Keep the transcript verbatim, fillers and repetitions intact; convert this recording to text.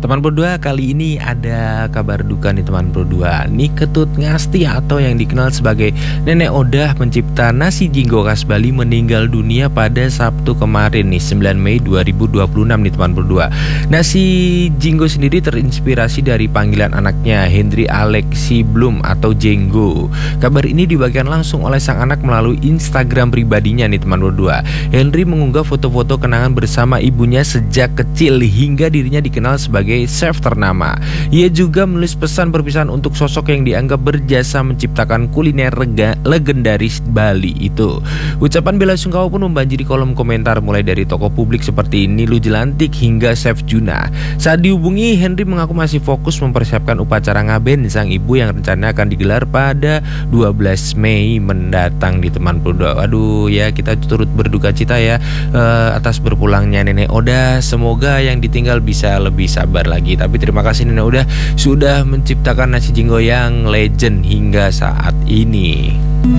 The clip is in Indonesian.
Teman berdua, kali ini ada kabar duka nih teman berdua. Nih Ketut Ngasti atau yang dikenal sebagai Nenek Odah pencipta nasi jinggo khas Bali meninggal dunia pada Sabtu kemarin nih sembilan Mei dua ribu dua puluh enam nih teman berdua. Nasi jinggo sendiri terinspirasi dari panggilan anaknya Hendri Alexi Blum atau Jenggo. Kabar ini dibagikan langsung oleh sang anak melalui Instagram pribadinya nih teman berdua. Henry mengunggah foto-foto kenangan bersama ibunya sejak kecil hingga dirinya dikenal sebagai chef ternama. Ia juga menulis pesan perpisahan untuk sosok yang dianggap berjasa menciptakan kuliner rega, legendaris Bali itu. Ucapan bela sungkawa pun membanjiri kolom komentar mulai dari tokoh publik seperti Nilu Jelantik hingga Chef Juna. Saat dihubungi, Henry mengaku masih fokus mempersiapkan upacara ngaben sang ibu yang rencananya akan digelar pada dua belas Mei mendatang di teman berdua. Waduh ya, kita turut berduka cita ya uh, atas berpulangnya Nenek Odah. Semoga yang ditinggal bisa lebih sabar lagi. Tapi terima kasih Nenek Odah sudah menciptakan nasi jinggo yang legend hingga saat ini.